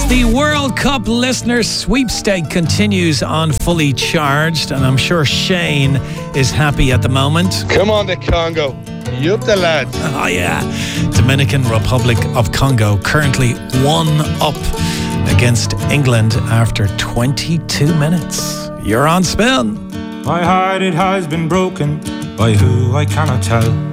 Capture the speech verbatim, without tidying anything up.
The World Cup listener sweepstake continues on Fully Charged, and I'm sure Shane is happy at the moment. Come on, the Congo. Yup, the lads. Oh, yeah. Dominican Republic of Congo currently one up against England after twenty-two minutes. You're on Spin. My heart, it has been broken by who I cannot tell.